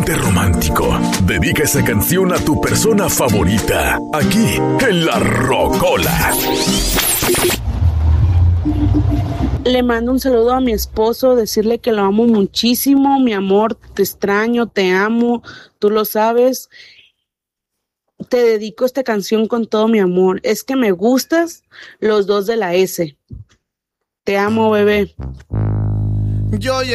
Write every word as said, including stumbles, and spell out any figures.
Ponte romántico. Dedica esa canción a tu persona favorita. Aquí, en La Rocola. Le mando un saludo a mi esposo, decirle que lo amo muchísimo, mi amor, te extraño, te amo, tú lo sabes. Te dedico esta canción con todo mi amor. Es que me gustas, los dos de la S. Te amo, bebé. Yo